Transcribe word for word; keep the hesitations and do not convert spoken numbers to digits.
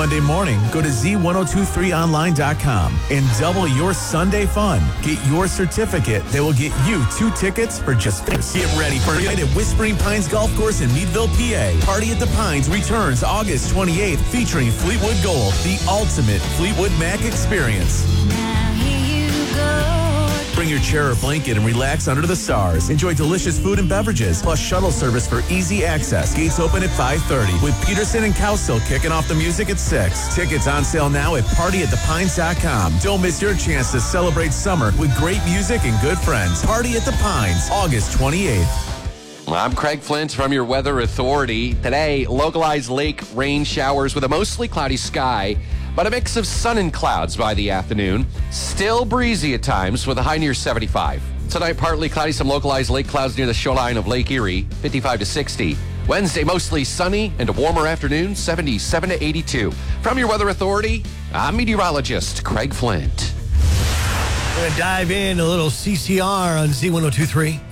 Monday morning, go to Z ten twenty-three online dot com and double your Sunday fun. Get your certificate that will get you two tickets for just fifty. Get ready for a night at Whispering Pines Golf Course in Meadville, P A. Party at the Pines returns August twenty-eighth, featuring Fleetwood Gold, the ultimate Fleetwood Mac experience. Now here you go. Bring your chair or blanket and relax under the stars. Enjoy delicious food and beverages, plus shuttle service for easy access. Gates open at five thirty, with Peterson and Cowsill kicking off the music at six. Tickets on sale now at party at the pines dot com. Don't miss your chance to celebrate summer with great music and good friends. Party at the Pines, August twenty-eighth. I'm Craig Flint from your Weather Authority. Today, localized lake rain showers with a mostly cloudy sky, but a mix of sun and clouds by the afternoon. Still breezy at times with a high near seventy-five. Tonight, partly cloudy, some localized lake clouds near the shoreline of Lake Erie, fifty-five to sixty. Wednesday, mostly sunny and a warmer afternoon, seventy-seven to eighty-two. From your Weather Authority, I'm meteorologist Craig Flint. We're going to dive in a little C C R on Z ten twenty-three.